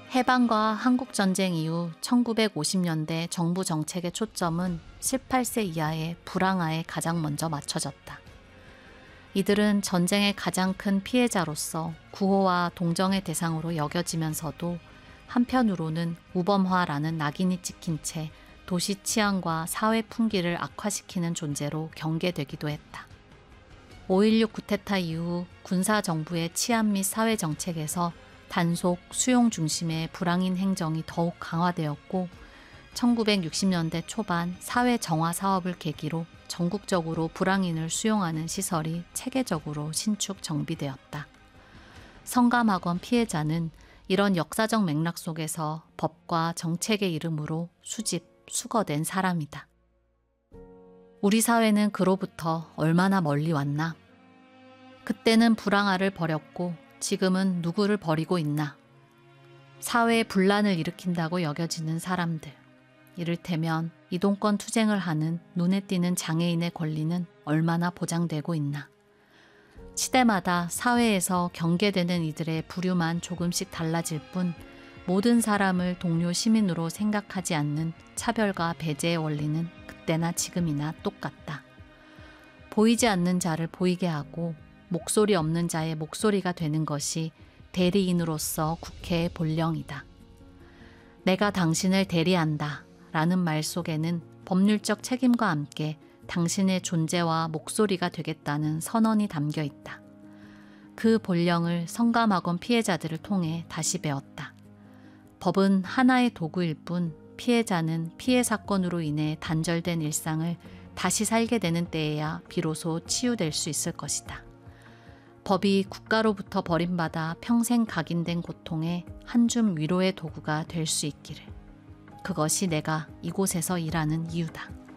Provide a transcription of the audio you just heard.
해방과 한국전쟁 이후 1950년대 정부 정책의 초점은 18세 이하의 불황아에 가장 먼저 맞춰졌다. 이들은 전쟁의 가장 큰 피해자로서 구호와 동정의 대상으로 여겨지면서도 한편으로는 우범화라는 낙인이 찍힌 채 도시 치안과 사회 풍기를 악화시키는 존재로 경계되기도 했다. 5.16 쿠데타 이후 군사정부의 치안 및 사회 정책에서 단속, 수용 중심의 불황인 행정이 더욱 강화되었고 1960년대 초반 사회 정화 사업을 계기로 전국적으로 불황인을 수용하는 시설이 체계적으로 신축 정비되었다. 성감학원 피해자는 이런 역사적 맥락 속에서 법과 정책의 이름으로 수집, 수거된 사람이다. 우리 사회는 그로부터 얼마나 멀리 왔나? 그때는 불황아를 버렸고 지금은 누구를 버리고 있나? 사회에 분란을 일으킨다고 여겨지는 사람들, 이를테면 이동권 투쟁을 하는 눈에 띄는 장애인의 권리는 얼마나 보장되고 있나? 시대마다 사회에서 경계되는 이들의 부류만 조금씩 달라질 뿐 모든 사람을 동료 시민으로 생각하지 않는 차별과 배제의 원리는 그때나 지금이나 똑같다. 보이지 않는 자를 보이게 하고 목소리 없는 자의 목소리가 되는 것이 대리인으로서 국회의 본령이다. 내가 당신을 대리한다 라는 말 속에는 법률적 책임과 함께 당신의 존재와 목소리가 되겠다는 선언이 담겨 있다. 그 본령을 성감학원 피해자들을 통해 다시 배웠다. 법은 하나의 도구일 뿐 피해자는 피해 사건으로 인해 단절된 일상을 다시 살게 되는 때에야 비로소 치유될 수 있을 것이다. 법이 국가로부터 버림받아 평생 각인된 고통에 한 줌 위로의 도구가 될 수 있기를. 그것이 내가 이곳에서 일하는 이유다.